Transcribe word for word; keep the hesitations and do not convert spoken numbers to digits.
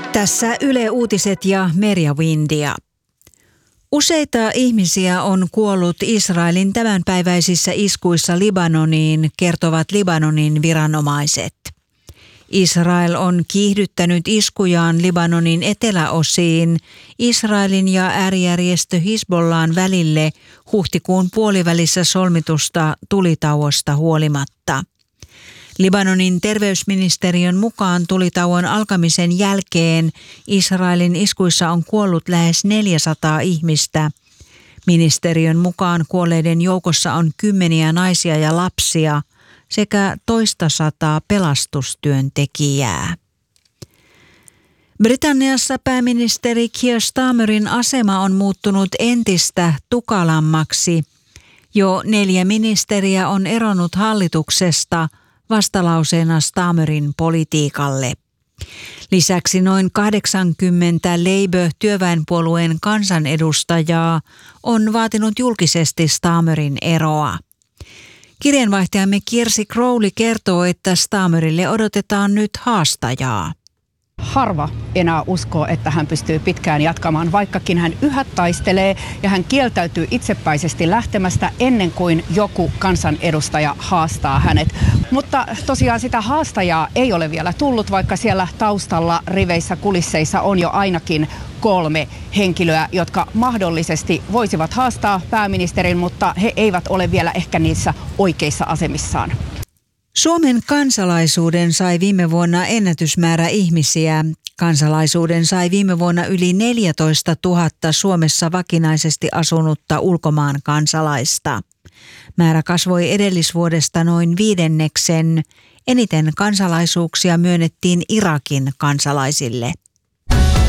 Tässä Yle Uutiset ja Merja Windia. Useita ihmisiä on kuollut Israelin tämänpäiväisissä iskuissa Libanoniin, kertovat Libanonin viranomaiset. Israel on kiihdyttänyt iskujaan Libanonin eteläosiin Israelin ja äärijärjestö Hizbollahin välille huhtikuun puolivälissä solmitusta tulitauosta huolimatta. Libanonin terveysministeriön mukaan tulitauon alkamisen jälkeen Israelin iskuissa on kuollut lähes neljäsataa ihmistä. Ministeriön mukaan kuolleiden joukossa on kymmeniä naisia ja lapsia sekä toista sataa pelastustyöntekijää. Britanniassa pääministeri Keir Starmerin asema on muuttunut entistä tukalammaksi. Jo neljä ministeriä on eronnut hallituksesta vastalauseena Starmerin politiikalle. Lisäksi noin kahdeksankymmentä Labour-työväenpuolueen kansanedustajaa on vaatinut julkisesti Starmerin eroa. Kirjeenvaihtajamme Kirsi Crowley kertoo, että Starmerille odotetaan nyt haastajaa. Harva enää uskoo, että hän pystyy pitkään jatkamaan, vaikkakin hän yhä taistelee ja hän kieltäytyy itsepäisesti lähtemästä ennen kuin joku kansanedustaja haastaa hänet. Mutta tosiaan sitä haastajaa ei ole vielä tullut, vaikka siellä taustalla riveissä kulisseissa on jo ainakin kolme henkilöä, jotka mahdollisesti voisivat haastaa pääministerin, mutta he eivät ole vielä ehkä niissä oikeissa asemissaan. Suomen kansalaisuuden sai viime vuonna ennätysmäärä ihmisiä. Kansalaisuuden sai viime vuonna yli neljätoista tuhatta Suomessa vakinaisesti asunutta ulkomaan kansalaista. Määrä kasvoi edellisvuodesta noin viidenneksen. Eniten kansalaisuuksia myönnettiin Irakin kansalaisille.